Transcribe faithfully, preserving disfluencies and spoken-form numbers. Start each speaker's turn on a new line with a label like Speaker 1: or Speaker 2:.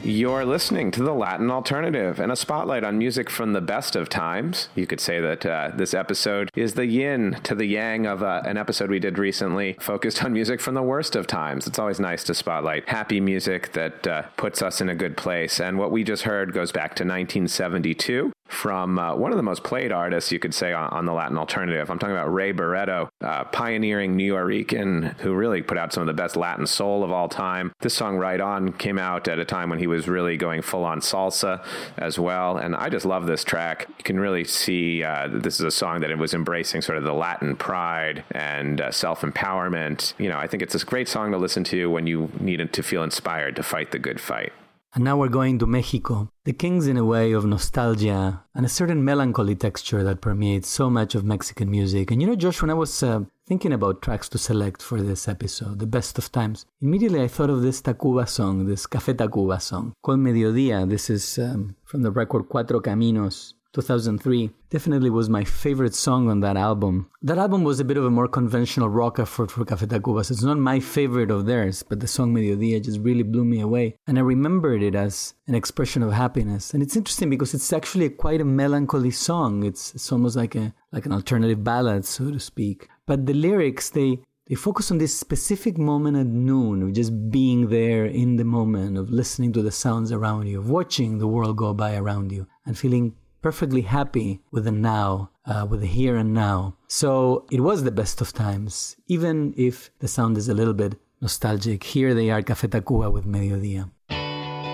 Speaker 1: You're listening to The Latin Alternative and a spotlight on music from the best of times. You could say that uh, this episode is the yin to the yang of uh, an episode we did recently focused on music from the worst of times. It's always nice to spotlight happy music that uh, puts us in a good place. And what we just heard goes back to nineteen seventy-two from uh, one of the most played artists, you could say, on, on the Latin Alternative. I'm talking about Ray Barretto, uh, pioneering New Yorican who really put out some of the best Latin soul of all time. This song, Right On, came out at a time when he was really going full-on salsa as well, and I just love this track. You can really see uh, that this is a song that it was embracing sort of the Latin pride and uh, self-empowerment. You know, I think it's a great song to listen to when you needed to feel inspired to fight the good fight.
Speaker 2: And now we're going to Mexico. The king's in a way of nostalgia and a certain melancholy texture that permeates so much of Mexican music. And you know, Josh, when I was uh, thinking about tracks to select for this episode, the best of times, immediately I thought of this Tacuba song, this Café Tacuba song, called Mediodía. This is um, from the record Cuatro Caminos, two thousand three. Definitely was my favorite song on that album. That album was a bit of a more conventional rock effort for Café Tacuba. So it's not my favorite of theirs, but the song Mediodía just really blew me away. And I remembered it as an expression of happiness. And it's interesting because it's actually a, quite a melancholy song. It's, it's almost like a like an alternative ballad, so to speak. But the lyrics, they They focus on this specific moment at noon of just being there in the moment, of listening to the sounds around you, of watching the world go by around you, and feeling perfectly happy with the now, uh, with the here and now. So it was the best of times, even if the sound is a little bit nostalgic. Here they are, Café Tacuba with Mediodía.